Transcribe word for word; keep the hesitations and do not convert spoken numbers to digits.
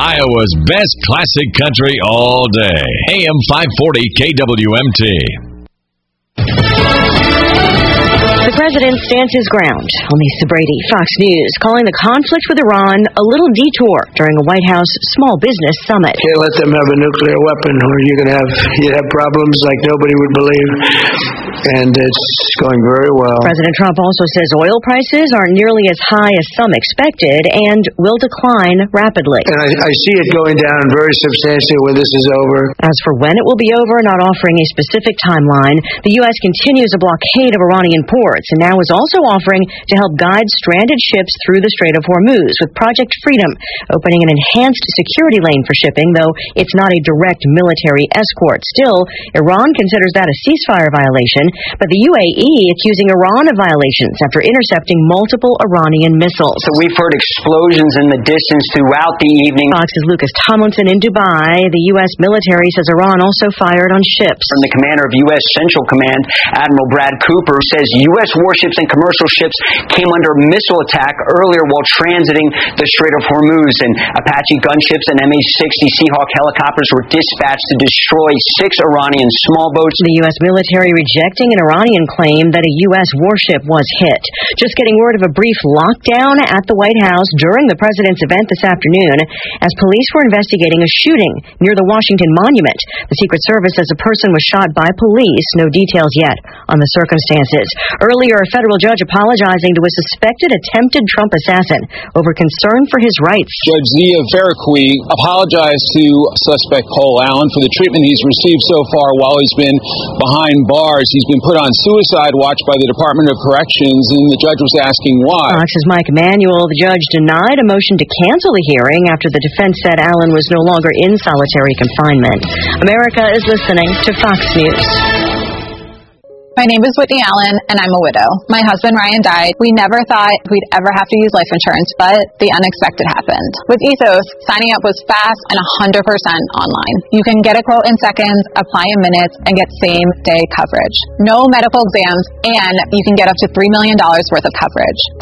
Iowa's best classic country all day. A M five forty K W M T. The president stands his ground. Lisa Brady, Fox News, calling the conflict with Iran a little detour during a White House small business summit. Can't let them have a nuclear weapon, or you're going to have you have problems like nobody would believe. And it's going very well. President Trump also says oil prices aren't nearly as high as some expected and will decline rapidly. And I, I see it going down very substantially when this is over. As for when it will be over, not offering a specific timeline, the U S continues a blockade of Iranian ports and now is also offering to help guide stranded ships through the Strait of Hormuz with Project Freedom, opening an enhanced security lane for shipping, though it's not a direct military escort. Still, Iran considers that a ceasefire violation, but the U A E accusing Iran of violations after intercepting multiple Iranian missiles. So we've heard explosions in the distance throughout the evening. Fox's Lucas Tomlinson in Dubai. The U S military says Iran also fired on ships. From the commander of U S Central Command, Admiral Brad Cooper, says U S warships and commercial ships came under missile attack earlier while transiting the Strait of Hormuz, and Apache gunships and M H sixty Seahawk helicopters were dispatched to destroy six Iranian small boats. The U S military rejecting an Iranian claim that a U S warship was hit. Just getting word of a brief lockdown at the White House during the president's event this afternoon as police were investigating a shooting near the Washington Monument. The Secret Service says a person was shot by police. No details yet on the circumstances. Earlier, a federal judge apologizing to a suspected attempted Trump assassin over concern for his rights. Judge Zia Veracruz apologized to suspect Cole Allen for the treatment he's received so far while he's been behind bars. He's been put on suicide watch by the Department of Corrections, and the judge was asking why. Fox's Mike Emanuel. The judge denied a motion to cancel the hearing after the defense said Allen was no longer in solitary confinement. America is listening to Fox News. My name is Whitney Allen, and I'm a widow. My husband, Ryan, died. We never thought we'd ever have to use life insurance, but the unexpected happened. With Ethos, signing up was fast and one hundred percent online. You can get a quote in seconds, apply in minutes, and get same-day coverage. No medical exams, and you can get up to three million dollars worth of coverage.